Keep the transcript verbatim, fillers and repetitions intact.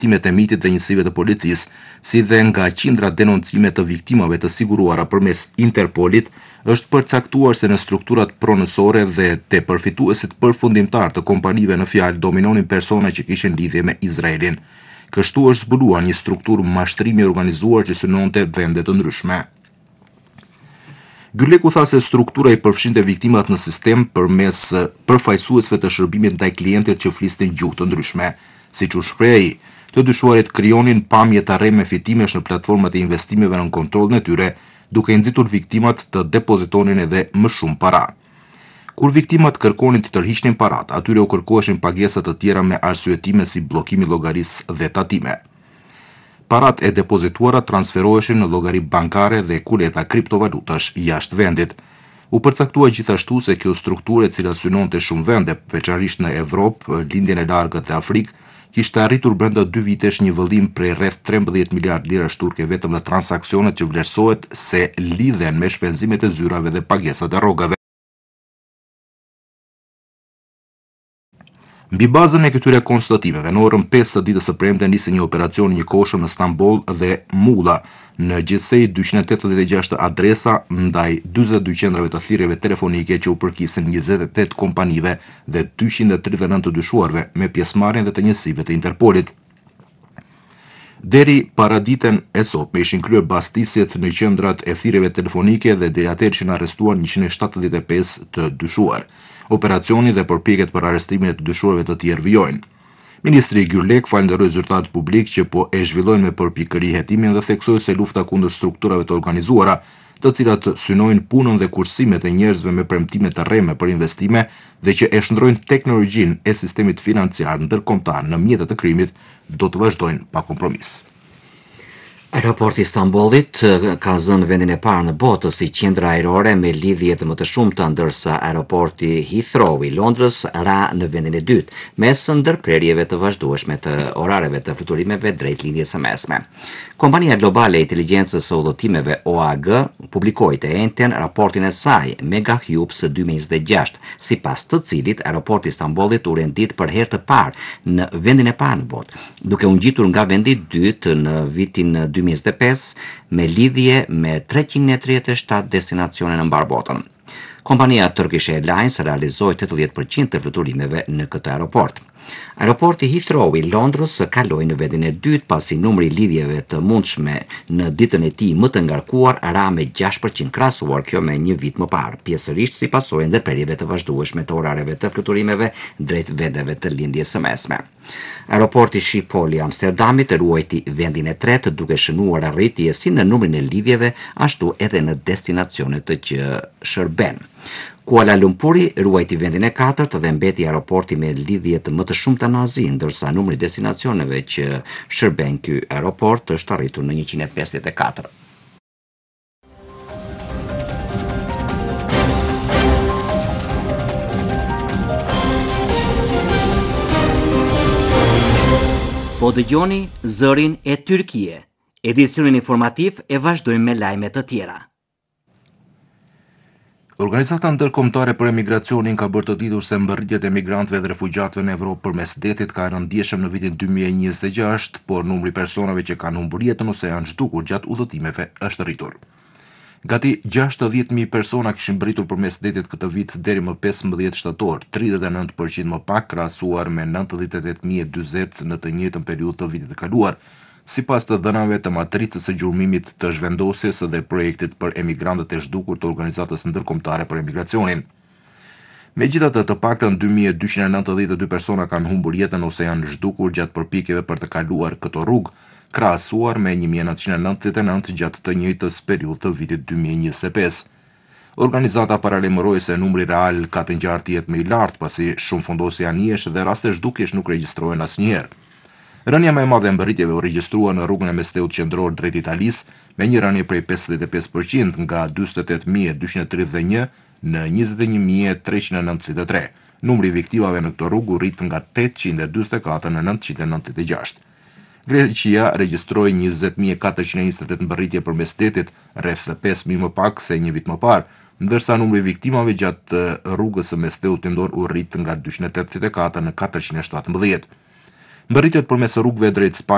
timet e mitit dhe njësive të policisë, si dhe nga qindra denoncime të viktimave të siguruara përmes Interpolit, është përcaktuar se në strukturat pronësore dhe te përfituesit përfundimtar të kompanive në fjalë dominonin persona që kishin lidhje me Izraelin. Kështu është zbuluar një strukturë mashtrimi organizuar që synonte vende të ndryshme. Gyrleku tha se struktura i përfshinte viktimat në sistem përmes përfaqësuesve të shërbimit ndaj klientit që flisnin gjuhë të ndryshme. Siç u shpreh ai, të dyshuarit krijonin pamje të rreme fitimesh në platformat e investimeve në kontrollin e tyre, duke i nxitur viktimat të depozitonin edhe më shumë para. Kur viktimat kërkonin të tërhiqnin parat, atyre u kërkoheshin pagesa të tjera me arsyetime si bllokimi i llogarisë dhe tatime. Parat e depozituara transferoheshin në llogari bankare dhe kuleta kriptovalutash jashtë vendit. U përcaktua gjithashtu se kjo strukturë e cila synonte shumë vende, veçanërisht në Evropë, lindjen e largët dhe Afrikë, kishte arritur brenda dy vitesh një vëllim prej rreth trembëdhjetë miliardë lirash turke vetëm në transaksionet që vlerësohet se lidhen me shpenzimet e zyrave dhe pagesat e rrogave. Mbi bazën e këtyre konstatimeve, në orën pesë të ditës së premte nisi një operacion njëkohshëm në Stamboll dhe Mulla, në gjithsej dyqind e tetëdhjetë e gjashtë adresa ndaj dyzet e dy qendrave të thirrjeve telefonike që u përkisin njëzet e tetë kompanive dhe dyqind e tridhjetë e nëntë të dyshuarve me pjesëmarrjen dhe të njësive të Interpolit. Deri para ditën e sotme ishin kryer bastisjet në qendrat e thirrjeve telefonike dhe deri atëherë ishin arrestuar njëqind e shtatëdhjetë e pesë të dyshuar. Operacioni dhe përpjekjet për arrestimin e të dyshuarve të tjerë vijojnë. Ministri Gyrlek falenderoi zyrtarët publik që po e zhvillojnë me përpikëri hetimin dhe theksoi se lufta kundër strukturave të organizuara, të cilat synojnë punën dhe kursimet e njerëzve me premtime të rreme për investime dhe që e shndrojnë teknologjinë e sistemit financiar ndërkombëtar në mjetet të krimit, do të vazhdojnë pa kompromis. Aeroporti Stambollit ka zënë vendin e parë në botë si qendra ajrore me lidhjet më të shumta, ndërsa aeroporti Heathrow i Londrës ra në vendin e dytë, mes ndërprerjeve të vazhdueshme të orareve të fluturimeve drejt lindjes së mesme. Kompania globale e inteligjencës së udhëtimeve O A G publikoi të njëjtën raportin e saj MegaHubs dy mijë e njëzet e gjashtë, sipas të cilit aeroporti Stambollit u rendit për herë të parë në vendin e parë në botë, duke u ngjitur nga vendi i dytë në vitin dy mijë e njëzet e pesë me lidhje me treqind e tridhjetë e shtatë destinacione në mbar botën. Kompania Turkish Airlines realizoi tetëdhjetë përqind të fluturimeve në këtë aeroport. Aeroporti Heathrow i Londrës kaloi në vendin e dytë pasi numri i lidhjeve të mundshme në ditën e tij më të ngarkuar ra me gjashtë përqind krahasuar kjo me një vit më parë, pjesërisht si pasojë e ndërprerjeve të vazhdueshme të orareve të fluturimeve drejt vendeve të lindjes së mesme. Aeroporti Schiphol i Amsterdamit ruajti vendin e tretë duke shënuar arritje si në numrin e lidhjeve ashtu edhe në destinacionet të që shërben. Kuala Lumpuri ruajti vendin e katërt dhe mbeti aeroporti me lidhjet më të shumta në Azi, ndërsa numri i destinacioneve që shërben ky aeroport është arritur në njëqind e pesëdhjetë e katër. Po dëgjoni zërin e Tyrkie. Edicionin informativ e vazhdojmë me lajme të tjera. Organizata ndërkombëtare për emigracionin ka bërë të ditur se mbërritjet e migrantëve dhe refugjatëve në Evropë përmes detit ka rënë ndjeshëm në vitin dy mijë e njëzet e gjashtë, por numri personave që kanë humbur jetën ose janë zhdukur gjatë udhëtimeve është rritur. Gati gjashtëdhjetë mijë persona kishin mbritur përmes detit këtë vit deri më pesëmbëdhjetë shtator, tridhjetë e nëntë përqind më pak krahasuar me nëntëdhjetë e tetë mijë e dyzet në të njëjtën periudhë të vitit të kaluar, sipas të dhënave të matricës së gjurmimit të zhvendosjes dhe projektit për emigrantët e zhdukur të Organizatës Ndërkombëtare për Emigracionin. Megjithatë, të paktën dy mijë dyqind e nëntëdhjetë e dy persona kanë humbur jetën ose janë zhdukur gjatë përpjekjeve për të kaluar këto rrugë, krahasuar me një mijë nëntëqind e nëntëdhjetë e nëntë gjatë të njëjtës periudhë të vitit dy mijë e njëzet e pesë. Organizata paralajmëroi se numri real ka të ngjarë të jetë më i lartë pasi shumë fundosje anijesh dhe raste zhdukjesh nuk regjistrohen asnjëherë. Rënja më e madhe e mbërritjeve u regjistrua në rrugën e Mesteut qendror drejt Italisë, me një rënje prej pesëdhjetë e pesë përqind nga dyzet e tetë mijë e dyqind e tridhjetë e një në njëzet e një mijë e treqind e nëntëdhjetë e tre. Numri i viktimave në këtë rrugë u rrit nga tetëqind e dyzet e katër në nëntëqind e nëntëdhjetë e gjashtë. Greqia regjistroi njëzet mijë e katërqind e njëzet e tetë mbërritje përmes detit, rreth pesë mijë më pak se një vit më parë, ndërsa numri i viktimave gjatë rrugës së Mesteut qendror u rrit nga dyqind e tetëdhjetë e katër në katërqind e shtatëmbëdhjetë. Mbërritjet përmes rrugëve drejt Spanjës